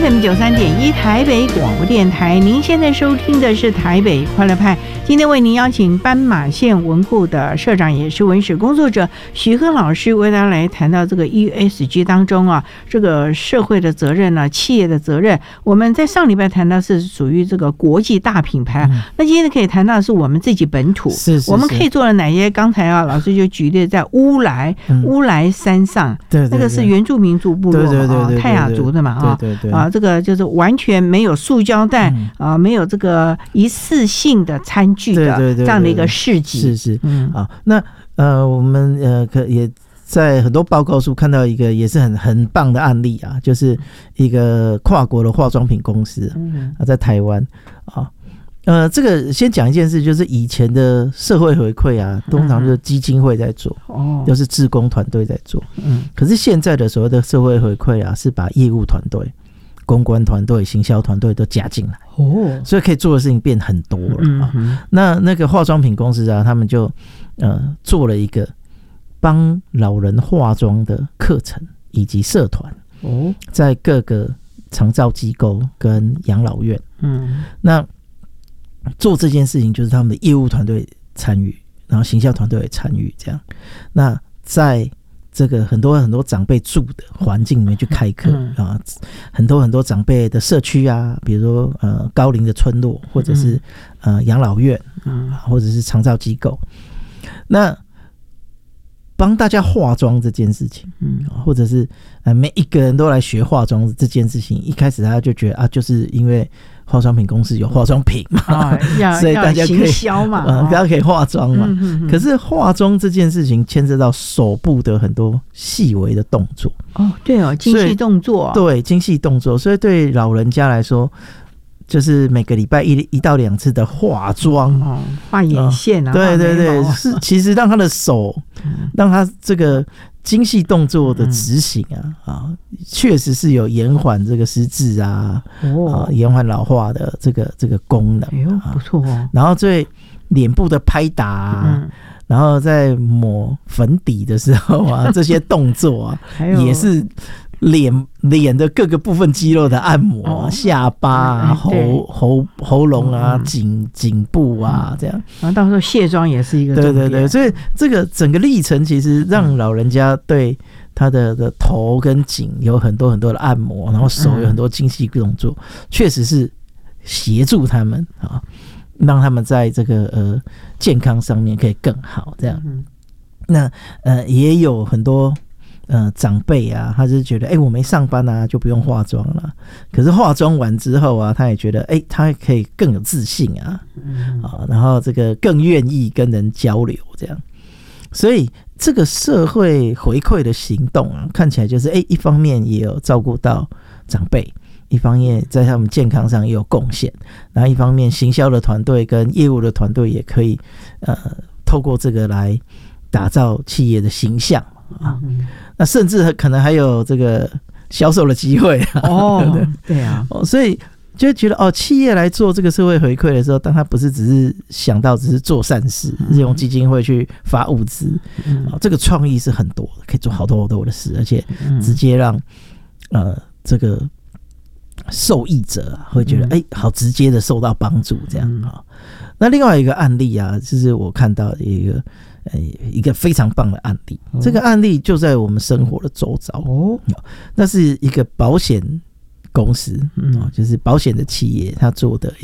FM 93.1台北广播电台，您现在收听的是台北快乐派。今天为您邀请斑马线文库的社长，也是文史工作者许鹤老师，为大家来谈到这个 ESG 当中啊，这个社会的责任啊，企业的责任。我们在上礼拜谈到是属于这个国际大品牌，那今天可以谈到的是我们自己本土， 是我们可以做了哪些？刚才啊，老师就举例在乌来山上， 对， 那个是原住民族部落嘛，泰雅族的嘛啊，这个就是完全没有塑胶袋啊，没有这个一次性的餐具的这样的一个市集， 是啊，那我们也在很多报告书看到一个也是很棒的案例啊，就是一个跨国的化妆品公司在台湾啊。这个先讲一件事，就是以前的社会回馈啊，通常就是基金会在做，就是志工团队在做。可是现在的所谓的社会回馈啊，是把业务团队、公关团队、行销团队都加进来，所以可以做的事情变很多了啊。那个化妆品公司啊，他们就做了一个帮老人化妆的课程以及社团，在各个长照机构跟养老院，那做这件事情就是他们的业务团队参与，然后行销团队也参与，这样。那在这个很多长辈住的环境里面去开课啊，很多长辈的社区啊，比如说高龄的村落，或者是养老院，或者是长照机构，那帮大家化妆这件事情，或者是每一个人都来学化妆这件事情，一开始他就觉得啊，就是因为化妆品公司有化妆品嘛，所以大家可以行销嘛，大家可以化妆嘛。可是化妆这件事情牵涉到手部的很多细微的动作。 对哦，精细动作。对， 精细动作，所以对老人家来说，就是每个礼拜1到2次的化妆， 画眼线啊， 对，是其实让他的手，让他这个精细动作的执行确实是有延缓这个失智延缓老化的这个功能， 不错哦。 然后对脸部的拍打然后在抹粉底的时候这些动作也是脸的各个部分肌肉的按摩，下巴喉咙颈部这样。 然后到时候卸妆也是一个重点。 对，所以这个整个历程其实让老人家对他的头跟颈有很多的按摩，然后手有很多精细动作，确实是协助他们让他们在这个健康上面可以更好这样。那也有很多长辈他是觉得我没上班就不用化妆了，可是化妆完之后他也觉得他可以更有自信然后这个更愿意跟人交流这样。所以这个社会回馈的行动看起来就是一方面也有照顾到长辈，一方面在他们健康上也有贡献，然后一方面行销的团队跟业务的团队也可以透过这个来打造企业的形象那甚至可能还有这个销售的机会对啊， 所以就觉得企业来做这个社会回馈的时候，当他不是只是想到只是做善事，是用基金会去发物资这个创意是很多的，可以做好多的事，而且直接让这个受益者会觉得好直接的受到帮助这样那另外一个案例就是我看到一个非常棒的案例，这个案例就在我们生活的周遭那是一个保险公司就是保险的企业他做的